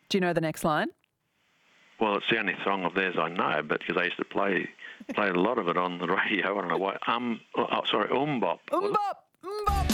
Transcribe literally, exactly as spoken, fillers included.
Do you know the next line? Well, it's the only song of theirs I know, but because I used to play play a lot of it on the radio. I don't know why. Um, oh, sorry, Umbop. Umbop.